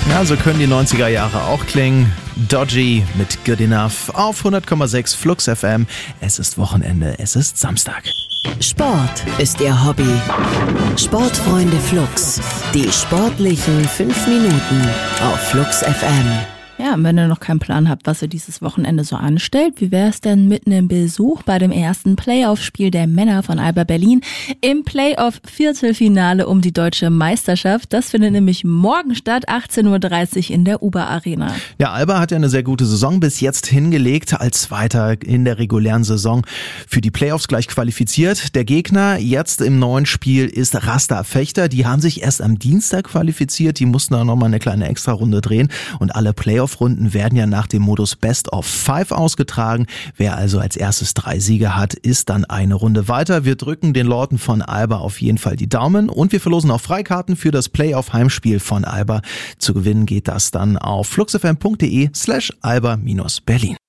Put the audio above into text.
Ja, so können die 90er Jahre auch klingen. Dodgy mit Good Enough auf 100,6 Flux FM. Es ist Wochenende, es ist Samstag. Sport ist Ihr Hobby. Sportfreunde Flux. Die sportlichen 5 Minuten auf Flux FM. Ja, und wenn ihr noch keinen Plan habt, was ihr dieses Wochenende so anstellt, wie wäre es denn mit einem Besuch bei dem ersten Playoff-Spiel der Männer von Alba Berlin im Playoff-Viertelfinale um die deutsche Meisterschaft? Das findet nämlich morgen statt, 18:30 Uhr in der Uber Arena. Ja, Alba hat ja eine sehr gute Saison bis jetzt hingelegt, als Zweiter in der regulären Saison für die Playoffs gleich qualifiziert. Der Gegner jetzt im neuen Spiel ist Rasta Fechter. Die haben sich erst am Dienstag qualifiziert, die mussten da nochmal eine kleine Extrarunde drehen und alle Playoff-Runden werden ja nach dem Modus Best of 5 ausgetragen. Wer also als erstes 3 Siege hat, ist dann eine Runde weiter. Wir drücken den Leuten von Alba auf jeden Fall die Daumen und wir verlosen auch Freikarten für das Playoff-Heimspiel von Alba. Zu gewinnen geht das dann auf fluxfm.de/alba-berlin.